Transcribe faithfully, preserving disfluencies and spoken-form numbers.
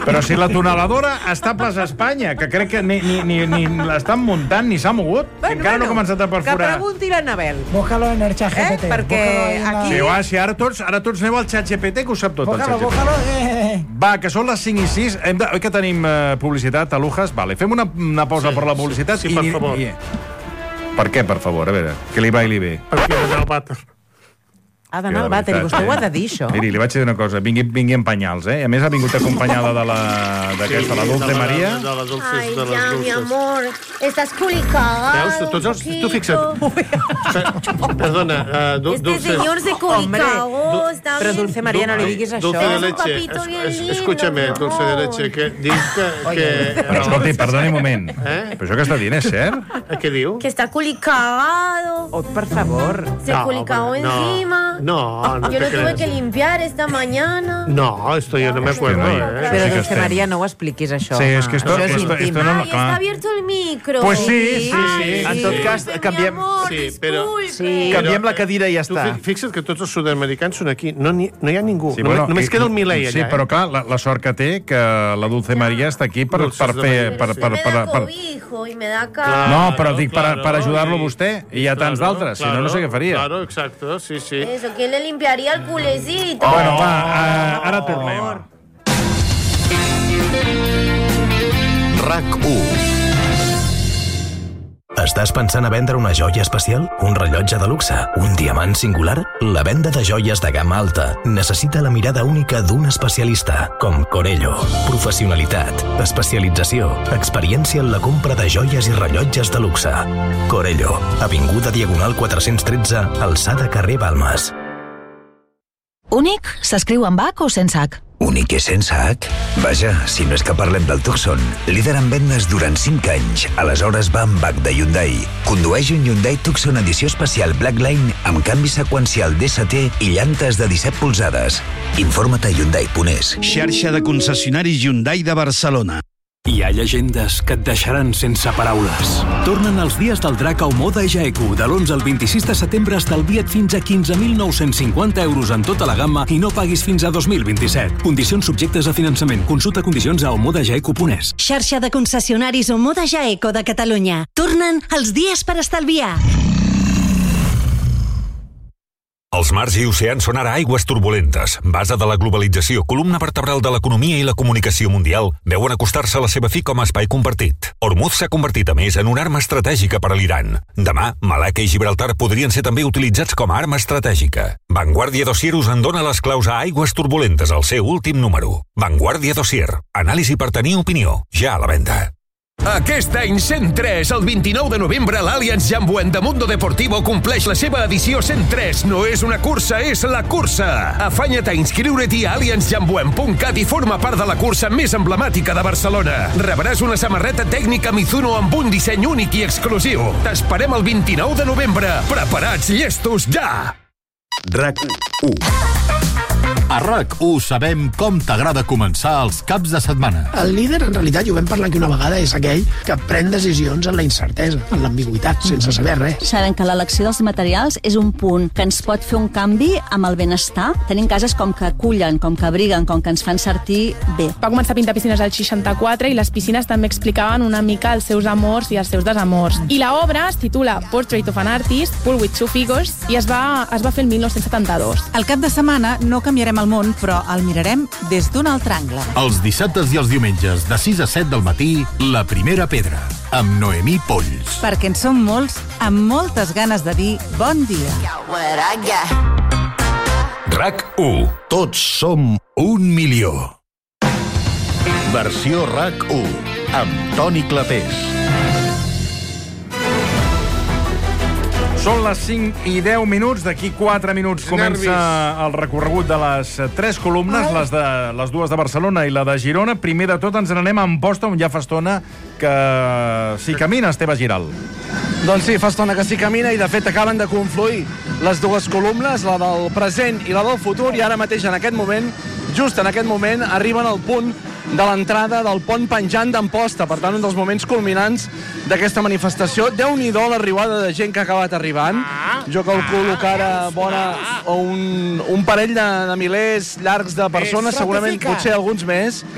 Però si la tuneladora està a plaça Espanya, que crec que ni, ni, ni, ni l'estan muntant ni s'ha mogut, Bueno, encara bueno, no ha començat a que perforar. pregunti l'Anabel. Búscalo en el chat G P T. Eh? Perquè Búscalo en la- aquí- Sí, va, si ara tots, ara tots aneu al xat G P T, que ho sap tot, el Búscalo, xat G P T. búscalo. Eh. Va, que són les cinc i sis. Hem de... Oi que tenim uh, publicitat, Alujas? Vale, fem una, una pausa Sí, per la publicitat. sí, sí, per favor. I... Per què, per favor? A veure, que li va i li ve. Perquè és el vàter. Ha d'anar al vàter, i vostè ho ha de dir, això. Miri, li vaig dir una cosa, vingui, vingui en penyals, eh? A més, ha vingut acompanyada de la, d'aquesta, la Dulce Maria. De les dulces, Ay, de les ya, mi dulces. amor. Estás culicado. Veus? Tots els... Tu fixa't. Perdona, uh, du, Este dulces... señor se culicao. Está Però bien. Dulce Maria, no li diguis això. Dulce de Es un leche. papito bien Es, es, lindo, escúchame, mi dulce de amor. leche, que dius que... que Però, escolti, perdoni un moment. Eh? Però això que està dient és cert? Eh, què diu? Que está culicado. Oh, per favor. Se culicao hombre, no. encima. No, no Yo te lo tuve crees. que limpiar esta mañana. No, esto yo no me acuerdo, noi. eh? Però, sí que Dulce estem. Maria, no ho expliquis, això. Sí, és que esto- Això és esto- íntim. esto no- Ay, clar. está abierto el micro. Pues sí, sí, Ay, sí. En tot cas, disculpe, canviem- mi amor, sí, però- disculpe. Sí. Canviem la cadira i ja Tu està. fi- fixa't que tots els sud-americans són aquí. No, ni, no hi ha ningú. Sí, només, bueno, només i- queda el Milei allà. Sí, però clar, la, la sort que té que la Dulce Maria està aquí per, Dulces per de fer... Maria. Per, per, me per, da per, cobijo y me da Claro. calma. No, però dic per, claro, per ajudar-lo i- vostè i a tants claro, d'altres, si claro, no, no sé què faria. Claro, exacto, sí, sí. Eso, ¿quién le limpiaría el culecito? Bueno, va, uh, ara tornem. RAC u. Estàs pensant a vendre una joia especial? Un rellotge de luxe? Un diamant singular? La venda de joies de gamma alta necessita la mirada única d'un especialista, com Corello. Professionalitat, especialització, experiència en la compra de joies i rellotges de luxe. Corello, avinguda Diagonal quatre-cents tretze, alçada carrer Balmes. Únic s'escriu amb H o sense H? Únic i sense H? Vaja, si no és que parlem del Tucson, líder en vendes durant cinc anys. Aleshores va amb H de Hyundai. Condueix un Hyundai Tucson edició especial Blackline amb canvi seqüencial D S T i llantes de disset polzades. Informa't a Hyundai punt es. Xarxa de concessionaris Hyundai de Barcelona. Hi ha llegendes que et deixaran sense paraules. Tornen els dies del drac a Omoda Jaeku. De l'onze al vint-i-sis de setembre estalvia't fins a quinze mil nou-cents cinquanta euros en tota la gamma i no paguis fins a dos mil vint-i-set. Condicions subjectes a finançament. Consulta condicions a omoda jaeku punt es. Xarxa de concessionaris Omoda Jaeco de Catalunya. Tornen els dies per estalviar. Els mars i oceans són ara aigües turbulentes. Base de la globalització, columna vertebral de l'economia i la comunicació mundial, veuen acostar-se a la seva fi com a espai compartit. Hormuz s'ha convertit, a més, en una arma estratègica per a l'Iran. Demà, Malacca i Gibraltar podrien ser també utilitzats com a arma estratègica. Vanguardia Dossier us en dona les claus a aigües turbulentes, al seu últim número. Vanguardia Dossier. Anàlisi per tenir opinió. Ja a la venda. Aquest any cent tres, el vint-i-nou de novembre, l'Allianz Jambuent de Mundo Deportivo compleix la seva edició cent tres. No és una cursa, és la cursa. Afanya't a inscriure't-hi a allianz jambuent punt cat i forma part de la cursa més emblemàtica de Barcelona. Rebràs una samarreta tècnica Mizuno amb un disseny únic i exclusiu. T'esperem el vint-i-nou de novembre. Preparats, llestos, ja! RAC u. A RAC u sabem com t'agrada començar els caps de setmana. El líder, en realitat, i ho vam parlar aquí una vegada, és aquell que pren decisions en la incertesa, en l'ambigüitat, sense saber res. Sabem que l'elecció dels materials és un punt que ens pot fer un canvi amb el benestar. Tenim cases com que acullen, com que abriguen, com que ens fan sentir bé. Va començar a pintar piscines al seixanta-quatre i les piscines també explicaven una mica els seus amors i els seus desamors. I l'obra es titula Portrait of an Artist, Pool with Two Figures, i es va, es va fer el dinou setanta-dos. El cap de setmana no canviarem el món, però el mirarem des d'un altre angle. Els dissabtes i els diumenges, de sis a set del matí, La Primera Pedra, amb Noemí Polls. Perquè en som molts amb moltes ganes de dir bon dia. RAC u. Tots som un milió. Versió RAC u, amb Toni Clapés. Són les cinc i deu minuts. D'aquí quatre minuts comença Nervis. el recorregut de les tres columnes, les, de, les dues de Barcelona i la de Girona. Primer de tot ens n'anem a Amposta, on ja fa estona que s'hi camina, Esteve Giral. Doncs sí, fa estona que s'hi camina i de fet acaben de confluir les dues columnes, la del present i la del futur, i ara mateix en aquest moment, just en aquest moment, arriben al punt de l'entrada del pont penjant d'Amposta, per tant un dels moments culminants d'aquesta manifestació. Déu-n'hi-do l'arribada de gent que ha acabat arribant. Jo calculo que ara bona un, un parell de, de milers llargs de persones, segurament potser alguns més.